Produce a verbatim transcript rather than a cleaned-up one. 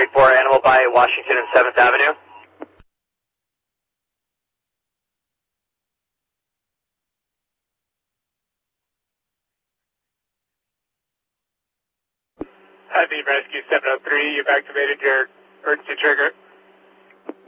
thirty-four, animal by Washington and seventh Avenue. Heavy Rescue seven oh three, you've activated your emergency trigger.